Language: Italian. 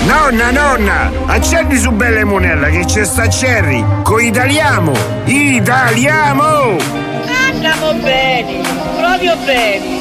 Nonna, accendi su Bella e Monella che c'è sta Cherry, Italiamo! Andiamo bene, proprio bene.